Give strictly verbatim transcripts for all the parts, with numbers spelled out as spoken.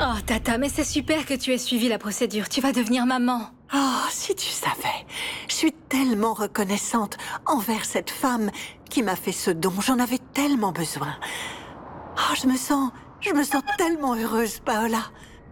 Oh, Tata, mais c'est super que tu aies suivi la procédure. Tu vas devenir maman. Oh, si tu savais. Je suis tellement reconnaissante envers cette femme qui m'a fait ce don. J'en avais tellement besoin. Oh, je me sens... Je me sens tellement heureuse, Paola.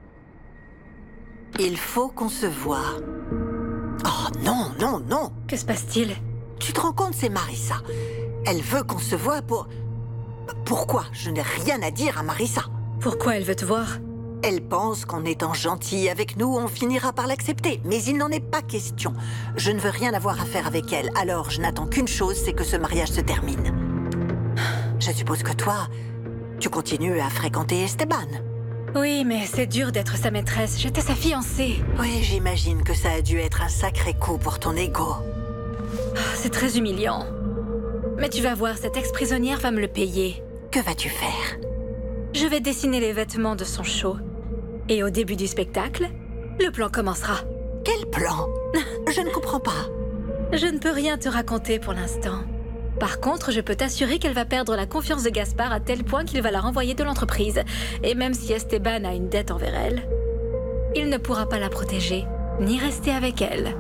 Il faut qu'on se voie. Oh, non, non, non. Que se passe-t-il? Tu te rends compte, c'est Marissa. Elle veut qu'on se voie pour... Pourquoi? Je n'ai rien à dire à Marissa. Pourquoi elle veut te voir? Elle pense qu'en étant gentille avec nous, on finira par l'accepter. Mais il n'en est pas question. Je ne veux rien avoir à faire avec elle. Alors, je n'attends qu'une chose, c'est que ce mariage se termine. Je suppose que toi, tu continues à fréquenter Esteban. Oui, mais c'est dur d'être sa maîtresse. J'étais sa fiancée. Oui, j'imagine que ça a dû être un sacré coup pour ton ego. C'est très humiliant. Mais tu vas voir, cette ex-prisonnière va me le payer. Que vas-tu faire? Je vais dessiner les vêtements de son show. Et au début du spectacle, le plan commencera. Quel plan? Je ne comprends pas. Je ne peux rien te raconter pour l'instant. Par contre, je peux t'assurer qu'elle va perdre la confiance de Gaspard à tel point qu'il va la renvoyer de l'entreprise. Et même si Esteban a une dette envers elle, il ne pourra pas la protéger, ni rester avec elle.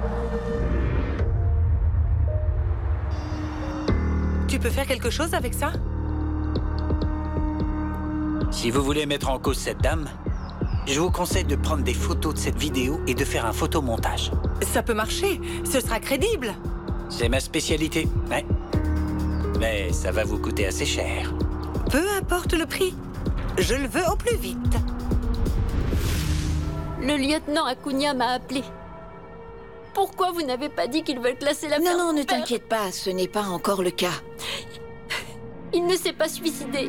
Tu peux faire quelque chose avec ça? Si vous voulez mettre en cause cette dame, je vous conseille de prendre des photos de cette vidéo et de faire un photomontage. Ça peut marcher, ce sera crédible. C'est ma spécialité, ouais. Mais ça va vous coûter assez cher. Peu importe le prix, je le veux au plus vite. Le lieutenant Acuna m'a appelé. Pourquoi vous n'avez pas dit qu'ils veulent classer la Non, non, ne t'inquiète pas, ce n'est pas encore le cas. Il ne s'est pas suicidé.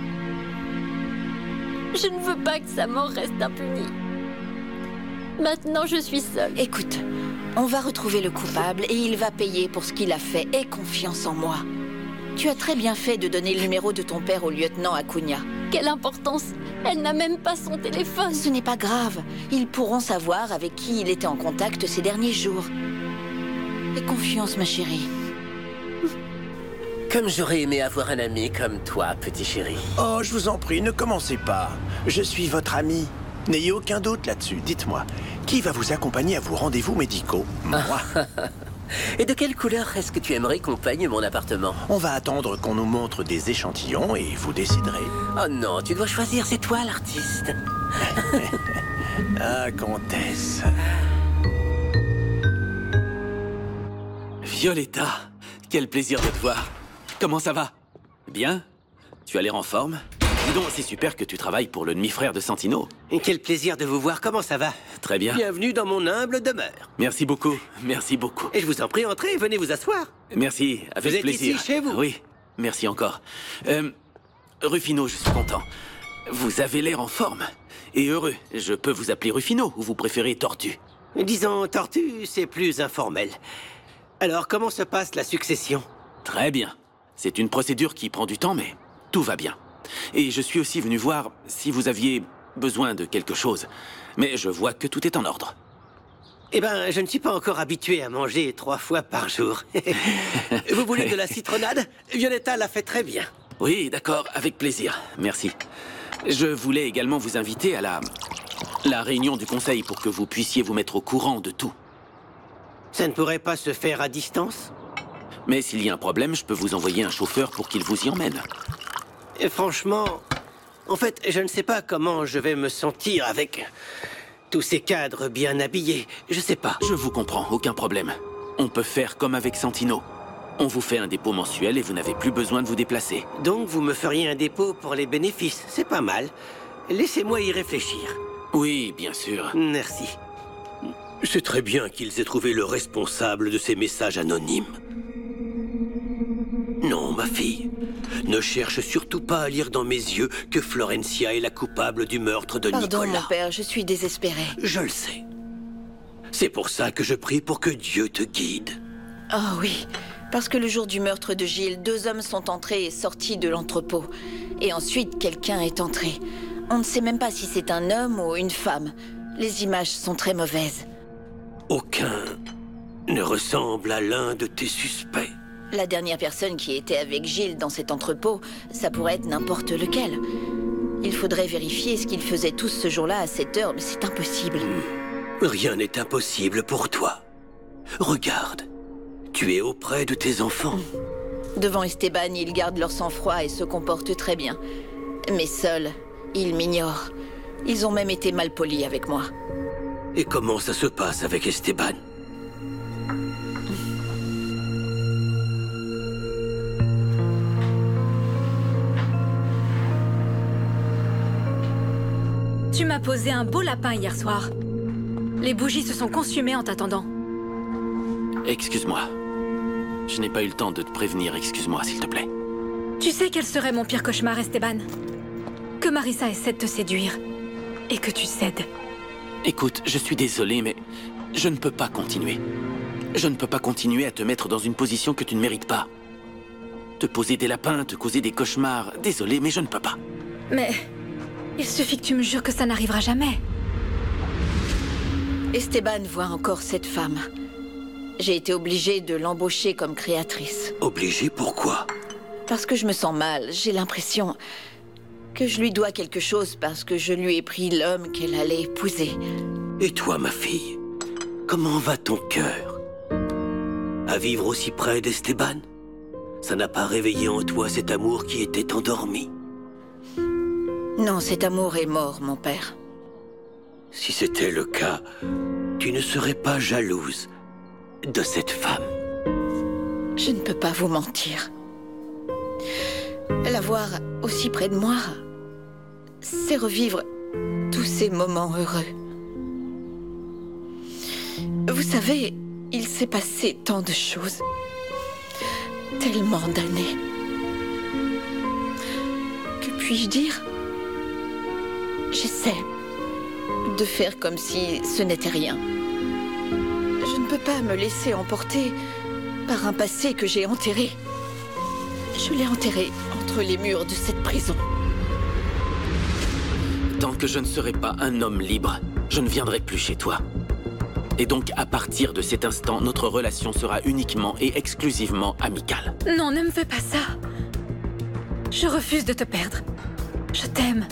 Je ne veux pas que sa mort reste impunie. Maintenant, je suis seule. Écoute, on va retrouver le coupable et il va payer pour ce qu'il a fait. Aie confiance en moi. Tu as très bien fait de donner le numéro de ton père au lieutenant Acuna. Quelle importance! Elle n'a même pas son téléphone. Ce n'est pas grave. Ils pourront savoir avec qui il était en contact ces derniers jours. Aie confiance, ma chérie. Comme j'aurais aimé avoir un ami comme toi, petit chéri. Oh, je vous en prie, ne commencez pas. Je suis votre ami. N'ayez aucun doute là-dessus. Dites-moi, qui va vous accompagner à vos rendez-vous médicaux? Moi. Et de quelle couleur est-ce que tu aimerais qu'on peigne mon appartement? On va attendre qu'on nous montre des échantillons et vous déciderez. Oh non, tu dois choisir, c'est toi l'artiste. Ah, comtesse. Violetta, quel plaisir de te voir. Comment ça va? Bien? Tu as l'air en forme? Dis donc, c'est super que tu travailles pour le demi-frère de Santino. Et quel plaisir de vous voir, comment ça va? Très bien. Bienvenue dans mon humble demeure. Merci beaucoup, merci beaucoup. Et je vous en prie, entrez, venez vous asseoir. Merci, avec vous êtes plaisir. Ici, chez vous? Oui, merci encore. Euh, Rufino, je suis content. Vous avez l'air en forme et heureux. Je peux vous appeler Rufino ou vous préférez Tortue? Disons Tortue, c'est plus informel. Alors, comment se passe la succession? Très bien. C'est une procédure qui prend du temps, mais tout va bien. Et je suis aussi venu voir si vous aviez besoin de quelque chose. Mais je vois que tout est en ordre. Eh ben, je ne suis pas encore habitué à manger trois fois par jour. Vous voulez de la citronnade? Violetta l'a fait très bien. Oui, d'accord, avec plaisir. Merci. Je voulais également vous inviter à la... la réunion du conseil pour que vous puissiez vous mettre au courant de tout. Ça ne pourrait pas se faire à distance? Mais s'il y a un problème, je peux vous envoyer un chauffeur pour qu'il vous y emmène. Et franchement, en fait, je ne sais pas comment je vais me sentir avec tous ces cadres bien habillés. Je sais pas. Je vous comprends, aucun problème. On peut faire comme avec Santino. On vous fait un dépôt mensuel et vous n'avez plus besoin de vous déplacer. Donc vous me feriez un dépôt pour les bénéfices, c'est pas mal. Laissez-moi y réfléchir. Oui, bien sûr. Merci. C'est très bien qu'ils aient trouvé le responsable de ces messages anonymes. Non, ma fille. Ne cherche surtout pas à lire dans mes yeux que Florencia est la coupable du meurtre de Pardon, Nicolas. mon père, je suis désespérée. Je le sais. C'est pour ça que je prie pour que Dieu te guide. Oh oui, parce que le jour du meurtre de Gilles, deux hommes sont entrés et sortis de l'entrepôt. Et ensuite, quelqu'un est entré. On ne sait même pas si c'est un homme ou une femme. Les images sont très mauvaises. Aucun ne ressemble à l'un de tes suspects. La dernière personne qui était avec Gilles dans cet entrepôt, ça pourrait être n'importe lequel. Il faudrait vérifier ce qu'ils faisaient tous ce jour-là à cette heure, mais c'est impossible. Mmh. Rien n'est impossible pour toi. Regarde, tu es auprès de tes enfants. Mmh. Devant Esteban, ils gardent leur sang-froid et se comportent très bien. Mais seuls, ils m'ignorent. Ils ont même été malpolis avec moi. Et comment ça se passe avec Esteban? Tu m'as posé un beau lapin hier soir. Les bougies se sont consumées en t'attendant. Excuse-moi. Je n'ai pas eu le temps de te prévenir, excuse-moi, s'il te plaît. Tu sais quel serait mon pire cauchemar, Esteban? Que Marissa essaie de te séduire. Et que tu cèdes. Écoute, je suis désolé, mais je ne peux pas continuer. Je ne peux pas continuer à te mettre dans une position que tu ne mérites pas. Te poser des lapins, te causer des cauchemars. Désolé, mais je ne peux pas. Mais... il suffit que tu me jures que ça n'arrivera jamais. Esteban voit encore cette femme. J'ai été obligée de l'embaucher comme créatrice. Obligée? Pourquoi? Parce que je me sens mal. J'ai l'impression que je lui dois quelque chose parce que je lui ai pris l'homme qu'elle allait épouser. Et toi, ma fille, comment va ton cœur? À vivre aussi près d'Esteban? Ça n'a pas réveillé en toi cet amour qui était endormi? Non, cet amour est mort, mon père. Si c'était le cas, tu ne serais pas jalouse de cette femme. Je ne peux pas vous mentir. La voir aussi près de moi, c'est revivre tous ces moments heureux. Vous savez, il s'est passé tant de choses. Tellement d'années. Que puis-je dire? J'essaie de faire comme si ce n'était rien. Je ne peux pas me laisser emporter par un passé que j'ai enterré. Je l'ai enterré entre les murs de cette prison. Tant que je ne serai pas un homme libre, je ne viendrai plus chez toi. Et donc, à partir de cet instant, notre relation sera uniquement et exclusivement amicale. Non, ne me fais pas ça. Je refuse de te perdre. Je t'aime.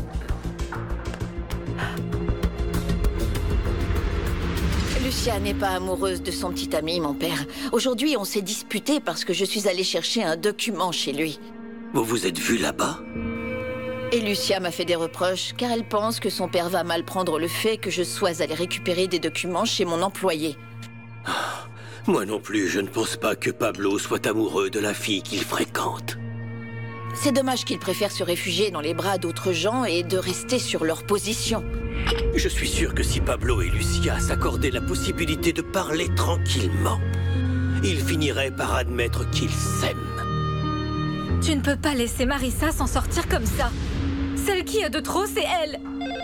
Lucia n'est pas amoureuse de son petit ami, mon père. Aujourd'hui, on s'est disputé parce que je suis allée chercher un document chez lui. Vous vous êtes vus là-bas? Et Lucia m'a fait des reproches, car elle pense que son père va mal prendre le fait que je sois allée récupérer des documents chez mon employé. Ah, moi non plus, je ne pense pas que Pablo soit amoureux de la fille qu'il fréquente. C'est dommage qu'il préfère se réfugier dans les bras d'autres gens et de rester sur leur position. Je suis sûr que si Pablo et Lucia s'accordaient la possibilité de parler tranquillement, ils finiraient par admettre qu'ils s'aiment. Tu ne peux pas laisser Marissa s'en sortir comme ça. Celle qui a de trop, c'est elle.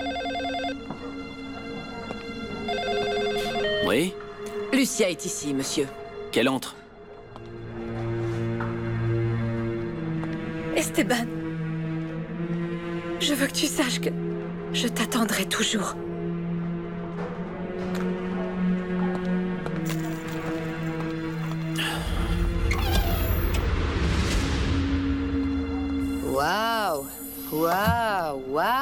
Oui? Lucia est ici, monsieur. Qu'elle entre. Esteban, je veux que tu saches que je t'attendrai toujours. Waouh! Waouh! Waouh!